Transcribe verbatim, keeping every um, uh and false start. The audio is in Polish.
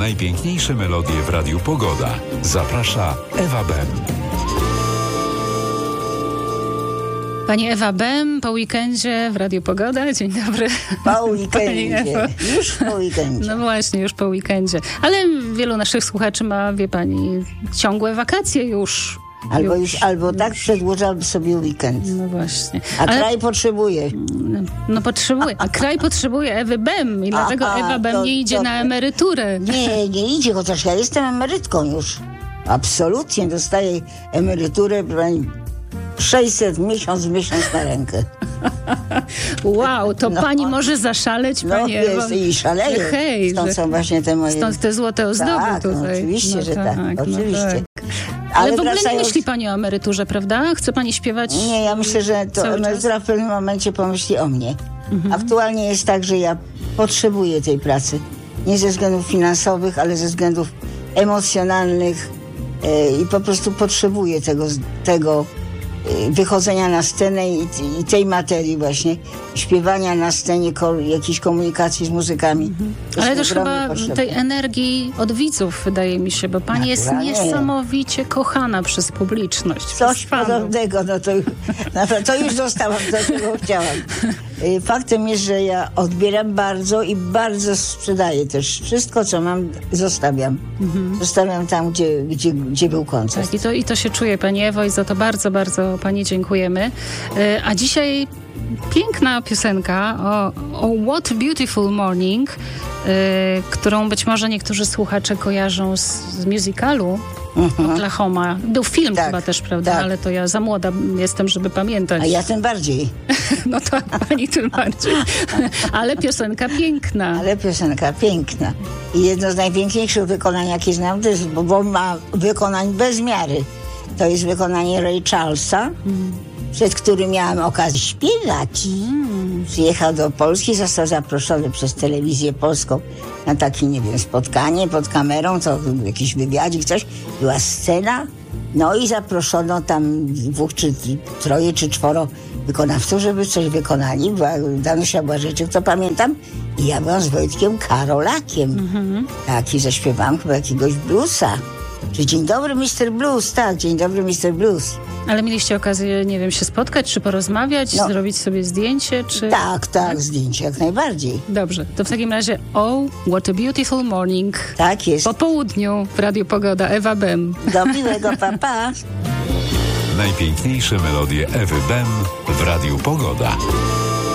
Najpiękniejsze melodie w Radiu Pogoda. Zaprasza Ewa Bem. Pani Ewa Bem po weekendzie w Radiu Pogoda. Dzień dobry. Po weekendzie. Już po weekendzie. No właśnie, już po weekendzie. Ale wielu naszych słuchaczy ma, wie pani, ciągłe wakacje już. Albo już, już albo tak przedłużam sobie weekend. No właśnie. A Ale, kraj potrzebuje. No potrzebuje. A kraj potrzebuje Ewy Bem. I dlatego Aha, Ewa Bem to, nie idzie to, na emeryturę. Nie, nie idzie, chociaż ja jestem emerytką już. Absolutnie dostaję emeryturę sześćset miesiąc w miesiąc na rękę. Wow, to no, pani może zaszaleć, no, pani Ewo. No i szaleję. Hej, stąd są właśnie te moje... Stąd te złote ozdoby tak, tutaj. No, oczywiście, no że tak. tak no oczywiście. Tak. Ale, Ale w ogóle wracając... nie myśli pani o emeryturze, prawda? Chce pani śpiewać? Nie, ja myślę, że to emerytura w pewnym momencie pomyśli o mnie. Mhm. Aktualnie jest tak, że ja potrzebuję tej pracy. Nie ze względów finansowych, ale ze względów emocjonalnych e, i po prostu potrzebuję tego, tego e, wychodzenia na scenę i, i tej materii właśnie, śpiewania na scenie, ko, jakiejś komunikacji z muzykami. Mhm. Ale też chyba potrzebne. Tej energii od widzów, wydaje mi się, bo pani Naturalnie. jest niesamowicie kochana przez publiczność. Coś podobnego, no to, no to już zostałam, do czego chciałam. Faktem jest, że ja odbieram bardzo i bardzo sprzedaję też. Wszystko, co mam, zostawiam. Mhm. Zostawiam tam, gdzie, gdzie, gdzie był koncert. Tak, i to, i to się czuje, pani Ewo, i za to bardzo, bardzo pani dziękujemy. A dzisiaj piękna piosenka o, o What Beautiful Morning, yy, którą być może niektórzy słuchacze kojarzą z, z musicalu uh-huh. Oklahoma. Był film tak, chyba też, prawda? Tak. Ale to ja za młoda jestem, żeby pamiętać. A ja tym bardziej. No to pani tym bardziej. Ale piosenka piękna. Ale piosenka piękna. I jedno z najpiękniejszych wykonań, jakie znam, to jest, bo, bo ma wykonań bez miary. To jest wykonanie Ray Charlesa, mm. przed którym miałam okazję śpiewać. Mm. Przyjechał do Polski, został zaproszony przez telewizję polską na takie, nie wiem, spotkanie pod kamerą, to jakiś wywiadzik, coś. Była scena, no i zaproszono tam dwóch, czy troje, czy czworo wykonawców, żeby coś wykonali. Była Danusia Błażejczyk, to pamiętam. I ja byłam z Wojtkiem Karolakiem. Mm-hmm. Tak, i zaśpiewałam chyba jakiegoś bluesa. Czy Dzień dobry mister Blues, tak, Dzień dobry mister Blues. Ale mieliście okazję, nie wiem, się spotkać, czy porozmawiać, no, zrobić sobie zdjęcie, czy... Tak, tak, zdjęcie jak najbardziej. Dobrze, to w takim razie Oh, What a Beautiful Morning. Tak jest. Po południu w Radiu Pogoda, Ewa Bem. Do miłego, pa, pa. Najpiękniejsze melodie Ewy Bem w Radiu Pogoda.